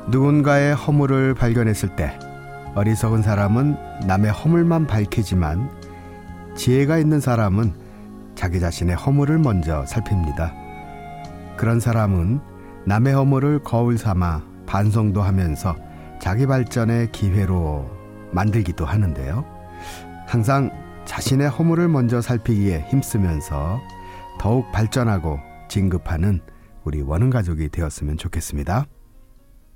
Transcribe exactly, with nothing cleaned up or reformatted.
누군가의 허물을 발견했을 때 어리석은 사람은 남의 허물만 밝히지만 지혜가 있는 사람은 자기 자신의 허물을 먼저 살핍니다. 그런 사람은 남의 허물을 거울 삼아 반성도 하면서 자기 발전의 기회로 만들기도 하는데요. 항상 자신의 허물을 먼저 살피기에 힘쓰면서 더욱 발전하고 진급하는 우리 원흥가족이 되었으면 좋겠습니다.